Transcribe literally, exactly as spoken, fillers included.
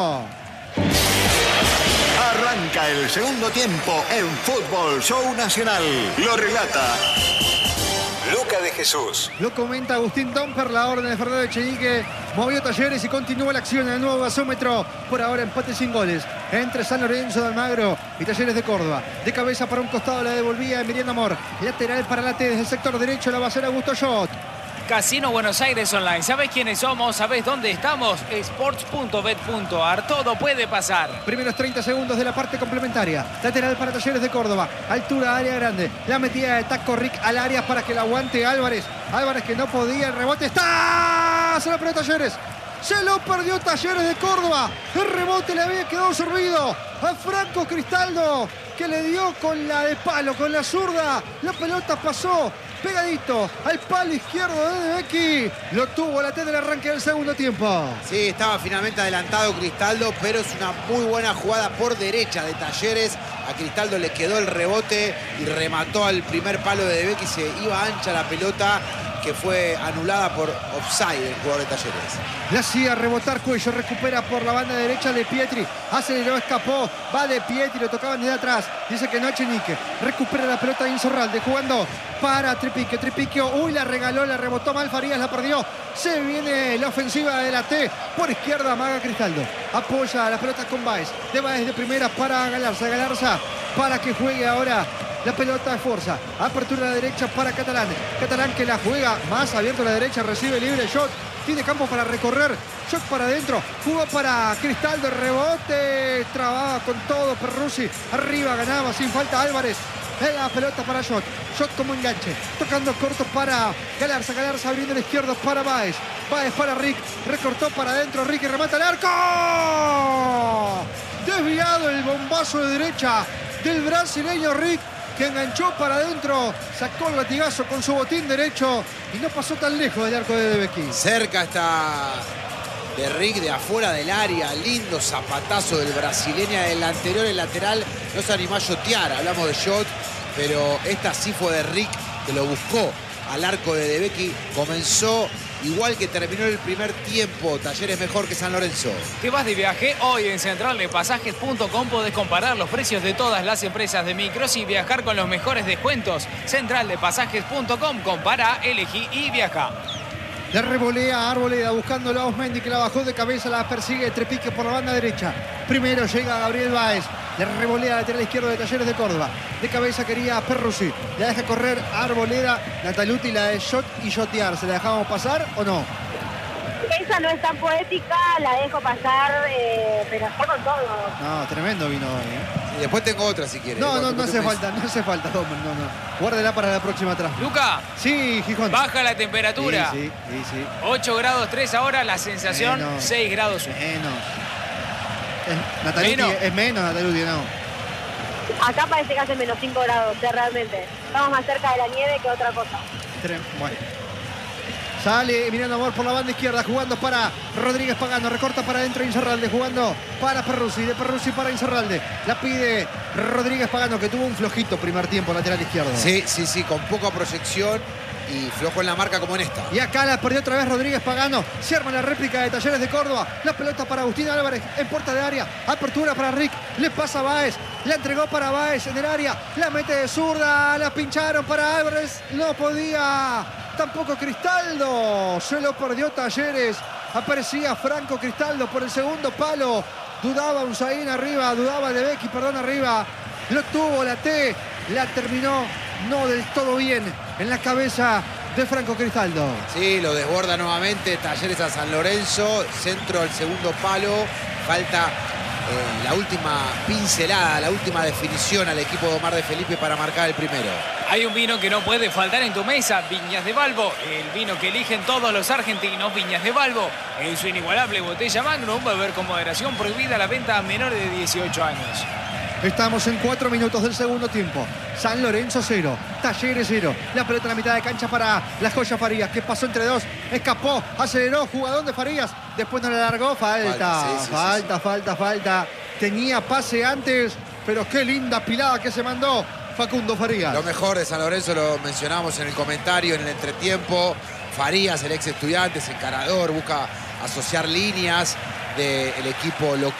Arranca el segundo tiempo en Fútbol Show Nacional. Lo relata Luca de Jesús. Lo comenta Agustín Domper. La orden de Fernando Echenique movió Talleres y continúa la acción en el nuevo gasómetro. Por ahora empate sin goles entre San Lorenzo de Almagro y Talleres de Córdoba. De cabeza para un costado la devolvía Emiliano Amor. Lateral para la T desde el sector derecho la va a hacer Augusto Schott. Casino Buenos Aires Online. ¿Sabés quiénes somos? ¿Sabés dónde estamos? sports punto bet punto ar. Todo puede pasar. Primeros treinta segundos de la parte complementaria. Lateral para Talleres de Córdoba. Altura, área grande. La metida de Taco Rick al área para que la aguante Álvarez. Álvarez que no podía. El rebote está. Se lo perdió Talleres. Se lo perdió Talleres de Córdoba. El rebote le había quedado servido a Franco Cristaldo, que le dio con la de palo, con la zurda. La pelota pasó pegadito al palo izquierdo de De Becchi. Lo tuvo la T del arranque del segundo tiempo. Sí, estaba finalmente adelantado Cristaldo, pero es una muy buena jugada por derecha de Talleres. A Cristaldo le quedó el rebote y remató al primer palo de De Becchi. Se iba ancha la pelota, que fue anulada por offside el jugador de Talleres. Le hacía rebotar Cuello, recupera por la banda derecha de Pietri, aceleró, escapó, va de Pietri, lo tocaban desde atrás, dice que no Echenique, recupera la pelota de Insorralde, jugando para Tripiquio, Tripiquio, uy, la regaló, la rebotó mal, Farías la perdió, se viene la ofensiva de la T, por izquierda amaga Cristaldo, apoya la pelota con Báez, de Báez de primera para Galarza, Galarza para que juegue ahora la pelota de Forza, apertura a la derecha para Catalán, Catalán que la juega más abierto a la derecha, recibe libre Schott, tiene campo para recorrer, Schott para adentro, jugó para Cristaldo, rebote, trababa con todo Perruzzi, arriba ganaba sin falta Álvarez, la pelota para Schott, Schott como enganche, tocando corto para Galarza, Galarza abriendo el izquierdo para Báez, Báez para Rick, recortó para adentro, Rick y remata el arco, desviado el bombazo de derecha del brasileño Rick, que enganchó para adentro, sacó el latigazo con su botín derecho y no pasó tan lejos del arco de De Becchi. Cerca está de Rick, de afuera del área, lindo zapatazo del brasileño. El anterior, el lateral, no se animó a shotear, hablamos de shot, pero esta sí fue de Rick, que lo buscó al arco de De Becchi. Comenzó igual que terminó el primer tiempo. Talleres mejor que San Lorenzo. ¿Te vas de viaje? Hoy en central de pasajes punto com podés comparar los precios de todas las empresas de micros y viajar con los mejores descuentos. central de pasajes punto com. Compara, elegí y viaja. La revolea Arboleda buscando a Osmendi, que la bajó de cabeza, la persigue Trepique por la banda derecha. Primero llega Gabriel Báez. La revolea lateral izquierdo de Talleres de Córdoba. De cabeza quería Perruzzi. La deja correr Arboleda. Nataluti la de shot y shotear. ¿Se la dejamos pasar o no? Esa no es tan poética, la dejo pasar, eh, pero está con todo. No, tremendo vino hoy, ¿eh? Y después tengo otra si quieres. No, no, no hace falta, no hace falta, no, no, no. Guárdela para la próxima atrás. Luca. Sí, Gijón. Baja la temperatura. Sí, sí, sí, sí. ocho grados tres ahora, la sensación menos, seis grados uno. Menos. Es, Nataluti, menos. Es menos, Nataluti, no. Acá parece que hace menos cinco grados, o sea, realmente. Estamos más cerca de la nieve que otra cosa. Bueno. Sale Emiliano Amor por la banda izquierda, jugando para Rodríguez Pagano, recorta para adentro Insorralde, jugando para Perruzzi, de Perruzzi para Insorralde. La pide Rodríguez Pagano, que tuvo un flojito primer tiempo lateral izquierdo. Sí, sí, sí, con poca proyección y flojo en la marca como en esta. Y acá la perdió otra vez Rodríguez Pagano. Se arma la réplica de Talleres de Córdoba. La pelota para Agustín Álvarez en puerta de área. Apertura para Rick. Le pasa a Báez. La entregó para Báez en el área. La mete de zurda. La pincharon para Álvarez. No podía. Tampoco Cristaldo. Se lo perdió Talleres. Aparecía Franco Cristaldo por el segundo palo. Dudaba Unzaín arriba. Dudaba De Becchi, perdón, arriba. Lo tuvo la T. La terminó no del todo bien en la cabeza de Franco Cristaldo. Sí, lo desborda nuevamente Talleres a San Lorenzo. Centro al segundo palo. Falta eh, la última pincelada, la última definición al equipo de Omar de Felipe para marcar el primero. Hay un vino que no puede faltar en tu mesa, Viñas de Balbo. El vino que eligen todos los argentinos, Viñas de Balbo. En su inigualable botella Magnum, beber con moderación, prohibida la venta a menores de dieciocho años. Estamos en cuatro minutos del segundo tiempo. San Lorenzo cero, Talleres cero. La pelota en la mitad de cancha para la joya Farías, que pasó entre dos, escapó, aceleró, jugadón de Farías. Después no le largó, falta, falta, sí, sí, falta, sí, sí. falta, falta. Tenía pase antes, pero qué linda pilada que se mandó Facundo Farías. Lo mejor de San Lorenzo lo mencionamos en el comentario, en el entretiempo. Farías, el ex Estudiantes, encarador, busca asociar líneas. del equipo local.